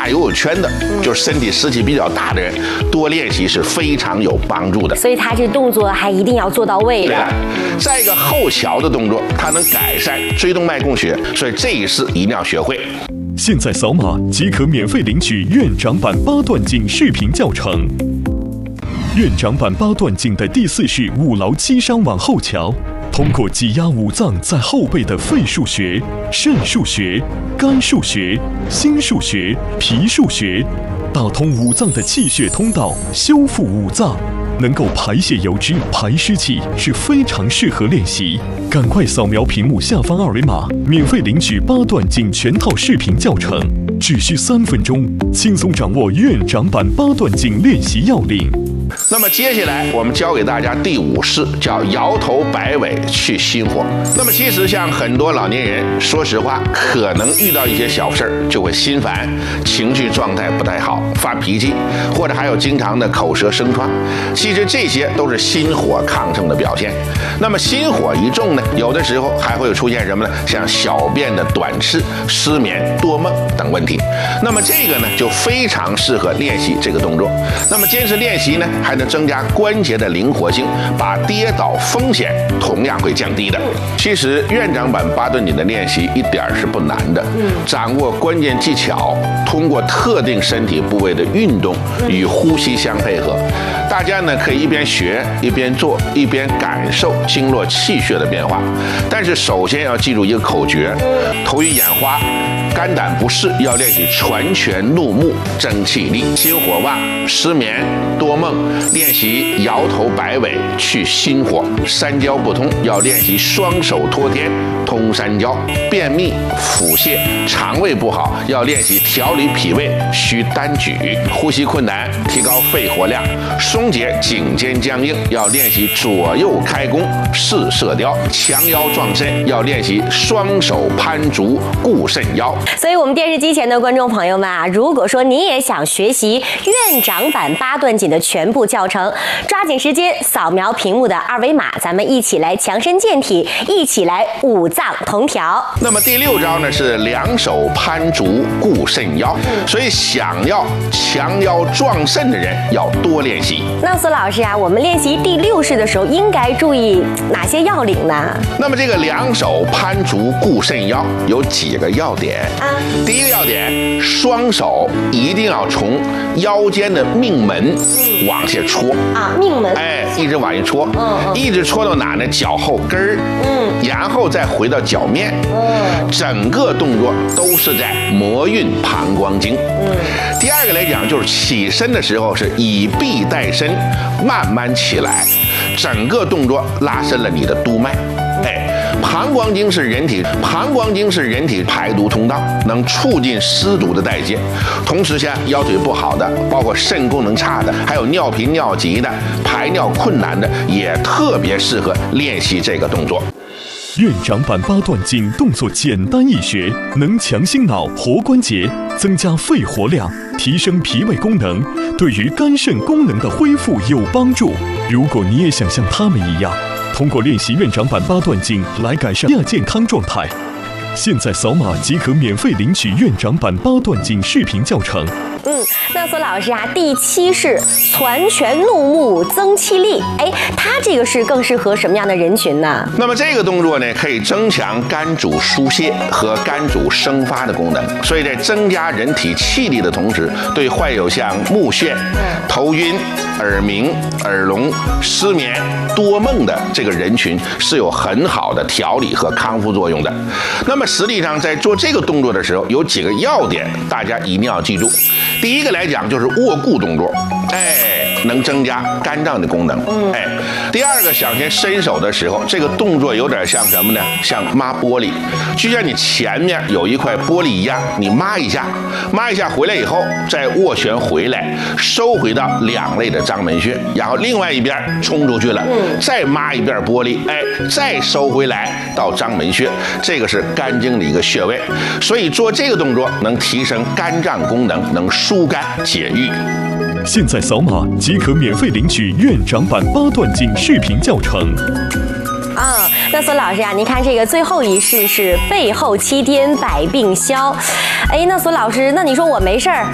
大游泳圈的，就是身体湿气比较大的人，多练习是非常有帮助的。 所以他这动作还一定要做到位的。 对了，再一个后桥的动作，它能改善椎动脉供血，所以这一式一定要学会。 现在扫码即可免费领取院长版8段锦视频教程。院长版8段锦的第4式五劳七伤往后桥，通过挤压五脏在后背的肺腧穴、肾腧穴、肝腧穴、心腧穴、脾腧穴，打通五脏的气血通道，修复五脏，能够排泄油脂、排湿气，是非常适合练习。赶快扫描屏幕下方2维码，免费领取8段锦全套视频教程，只需3分钟，轻松掌握院长版8段锦练习要领。 那么接下来我们教给大家第5式，叫摇头摆尾去心火。那么其实像很多老年人，说实话，可能遇到一些小事儿就会心烦，情绪状态不太好，发脾气，或者还有经常的口舌生疮。其实这些都是心火亢盛的表现。那么心火一重呢，有的时候还会出现什么呢？像小便的短赤、失眠、多梦等问题。那么这个呢，就非常适合练习这个动作。那么坚持练习呢，还能增加关节的灵活性，把跌倒风险同样会降低的。其实院长版8段锦的练习一点是不难的，掌握关键技巧，通过特定身体部位的运动与呼吸相配合，大家呢可以一边学一边做，一边感受经络气血的变化。但是首先要记住一个口诀：头晕眼花、肝胆不适要练习传拳怒目争气力；心火旺、失眠、多梦练习摇头摆尾去心火；三焦不通要练习双手托天通三焦；便秘、腹泻、肠胃不好要练习调理脾胃需单举；呼吸困难提高肺活量，松解颈肩僵硬要练习左右开弓试射雕；强腰壮肾要练习双手攀竹固肾腰。 所以我们电视机前的观众朋友们啊，如果说你也想学习院长版8段锦的全部教程，抓紧时间扫描屏幕的2维码，咱们一起来强身健体，一起来五脏同调。 那么第6招呢是两手攀竹固肾腰，所以想要强腰壮肾的人要多练习。 那苏老师啊，我们练习第6式的时候应该注意哪些要领呢？ 那么这个两手攀竹固肾腰有几个要点啊？第一个要点，双手一定要从腰间的命门往下戳啊，命门， 一直往下戳，一直戳到哪呢？脚后跟儿，然后再回到脚面，整个动作都是在摩运膀胱经。第二个来讲，就是起身的时候是以臂带身，慢慢起来，整个动作拉伸了你的督脉。膀胱经是人体排毒通道，能促进湿毒的代谢。同时像腰腿不好的，包括肾功能差的，还有尿频尿急的，排尿困难的，也特别适合练习这个动作。 院长版8段锦动作简单易学，能强心脑、活关节，增加肺活量，提升脾胃功能，对于肝肾功能的恢复有帮助。如果你也想像他们一样，通过练习院长版8段锦来改善亚健康状态，现在扫码即可免费领取院长版8段锦视频教程。 那苏老师啊，第7式攒拳怒目增气力，它这个是更适合什么样的人群呢？ 那么这个动作呢，可以增强肝主疏泄和肝主生发的功能，所以在增加人体气力的同时，对患有像目眩、头晕、耳鸣、耳聋、失眠、多梦的这个人群是有很好的调理和康复作用的。那么实际上在做这个动作的时候，有几个要点，大家一定要记住。第一个来讲就是握固动作，能增加肝脏的功能。第二个，想先伸手的时候，这个动作有点像什么呢？像抹玻璃，就像你前面有一块玻璃一样，你抹一下回来以后，再握拳回来，收回到两肋的章门穴，然后另外一边冲出去了，再抹一遍玻璃，再收回来到章门穴，这个是肝经的一个穴位，所以做这个动作能提升肝脏功能，能疏肝解郁。 现在扫码即可免费领取院长版8段锦视频教程。 那苏老师啊，您看这个最后一式是背后七颠百病消。那苏老师，那你说我没事儿